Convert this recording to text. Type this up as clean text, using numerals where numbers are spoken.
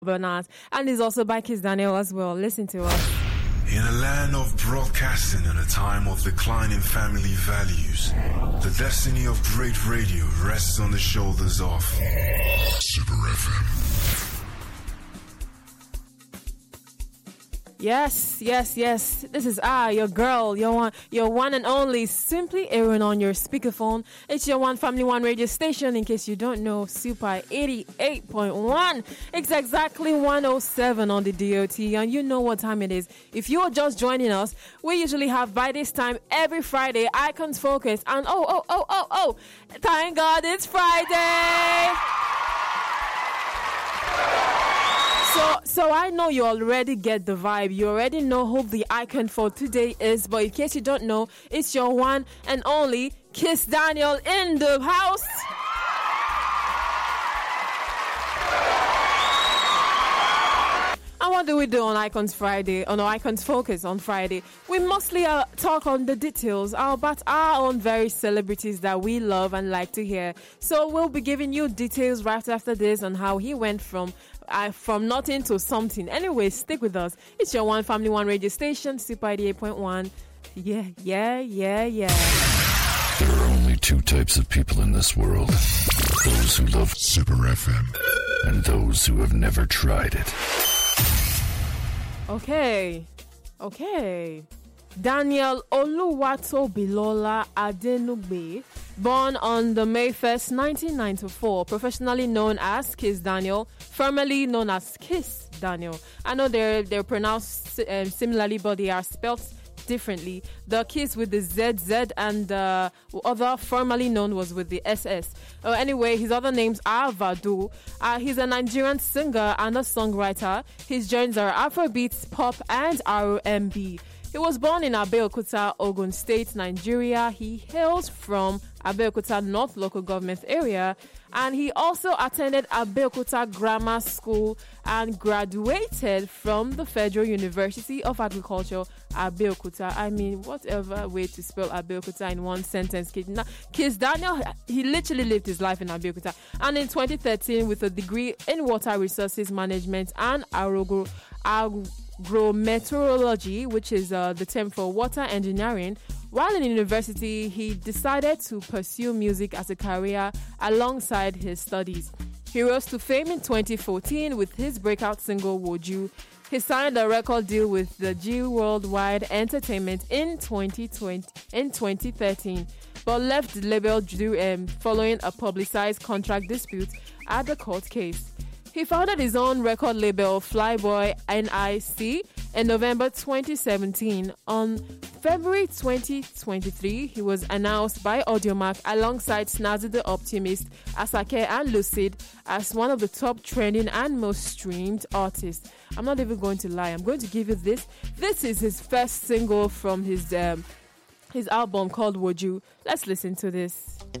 Bernard, and is also by Kiss Daniel as well. Listen to us. In a land of broadcasting and a time of declining family values, the destiny of great radio rests on the shoulders of Super FM. Yes. This is your girl, your one and only, simply airing on your speakerphone. It's your One Family One radio station. In case you don't know, Super 88.1. It's exactly 107 on the DOT, and you know what time it is. If you're just joining us, we usually have by this time every Friday Icons Focus, and thank God it's Friday. So I know you already get the vibe. You already know who the icon for today is. But in case you don't know, it's your one and only Kiss Daniel in the house. And what do we do on Icons Friday, on Icons Focus on Friday? We mostly talk on the details about our own various celebrities that we love and like to hear. So we'll be giving you details right after this on how he went from nothing to something. Anyway, stick with us. It's your One Family One radio station, Super 88.1. Yeah. There are only two types of people in this world. Those who love Super FM and those who have never tried it. Okay. Daniel Oluwatobilola Adenugbe, born on the May 1st, 1994, professionally known as Kiss Daniel, formerly known as Kiss Daniel. I know they're pronounced similarly, but they are spelled differently. The Kiss with the ZZ and the other formerly known was with the SS. Anyway, his other names are Vadu. He's a Nigerian singer and a songwriter. His genres are Afrobeats, pop, and R&B. He was born in Abeokuta, Ogun State, Nigeria. He hails from Abeokuta North Local Government Area, and he also attended Abeokuta Grammar School and graduated from the Federal University of Agriculture, Abeokuta. I mean, whatever way to spell Abeokuta in one sentence. Kiss Daniel, he literally lived his life in Abeokuta. And in 2013, with a degree in Water Resources Management and agrometeorology, which is the term for water engineering. While in university, he decided to pursue music as a career alongside his studies. He rose to fame in 2014 with his breakout single Woju. He signed a record deal with the G Worldwide Entertainment in 2013, but left the label following a publicized contract dispute at the court case. He founded his own record label, Flyboy NIC, in November 2017. On February 2023, he was announced by Audiomack alongside Snazzy the Optimist, Asake, and Lucid as one of the top trending and most streamed artists. I'm not even going to lie. I'm going to give you this. This is his first single from his album called Woju. Let's listen to this.